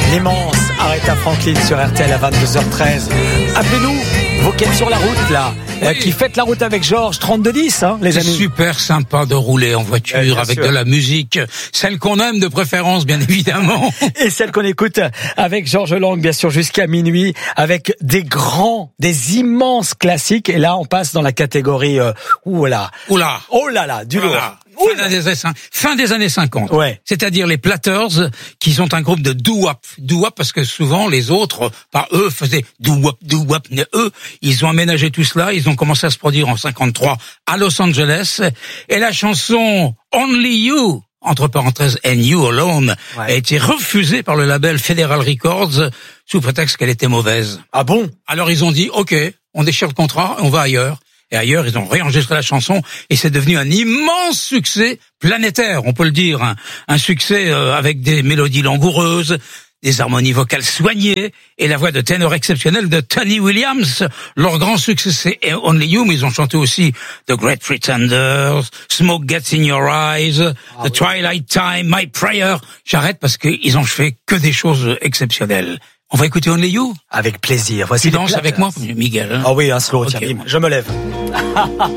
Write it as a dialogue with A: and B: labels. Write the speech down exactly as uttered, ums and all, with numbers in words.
A: L'immense Aretha Franklin sur R T L à vingt-deux heures treize. Appelez-nous, vous qui êtes sur la route là, oui. euh, qui faites la route avec Georges, trente-deux dix, hein, les
B: C'est
A: amis.
B: C'est super sympa de rouler en voiture ouais, avec sûr. de la musique, celle qu'on aime de préférence, bien évidemment.
A: Et celle qu'on écoute avec Georges Lang, bien sûr, jusqu'à minuit, avec des grands, des immenses classiques. Et là, on passe dans la catégorie, euh, oula.
B: Oula.
A: Oh là là, du lourd.
B: Fin des, années, fin des années cinquante.
A: Ouais.
B: C'est-à-dire les Platters, qui sont un groupe de doo-wop. Doo-wop parce que souvent les autres, par eux, faisaient doo-wop, doo-wop. Mais eux, ils ont aménagé tout cela. Ils ont commencé à se produire en cinquante-trois à Los Angeles. Et la chanson Only You, entre parenthèses, and You Alone, ouais. a été refusée par le label Federal Records sous prétexte qu'elle était mauvaise.
A: Ah bon?
B: Alors ils ont dit, OK, on déchire le contrat, on va ailleurs. Et ailleurs, ils ont réenregistré la chanson et c'est devenu un immense succès planétaire, on peut le dire. Un, un succès euh, avec des mélodies langoureuses, des harmonies vocales soignées et la voix de ténor exceptionnelle de Tony Williams. Leur grand succès, c'est Only You, mais ils ont chanté aussi The Great Pretenders, Smoke Gets in Your Eyes, ah, The oui. Twilight Time, My Prayer. J'arrête parce qu'ils ont fait que des choses exceptionnelles. On va écouter Only You?
A: Avec plaisir. Voici
B: tu danses avec moi, Miguel. Hein?
A: Ah oui, un slow, okay. Tiens, je me lève.